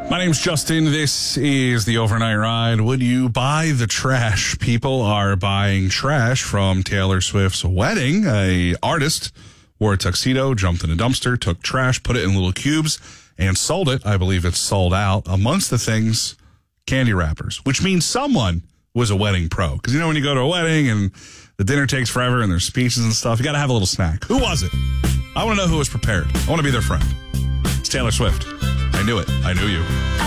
My name's Justin. This is the Overnight Ride. Would you buy the trash? People are buying trash from Taylor Swift's wedding. A artist wore a tuxedo, jumped in a dumpster, took trash, put it in little cubes, and sold it. I believe it's sold out. Amongst the things, candy wrappers, which means someone was a wedding pro. Because you know when you go to a wedding and the dinner takes forever and there's speeches and stuff, you got to have a little snack. Who was it? I want to know who was prepared. I want to be their friend. It's Taylor Swift. I knew it. I knew you.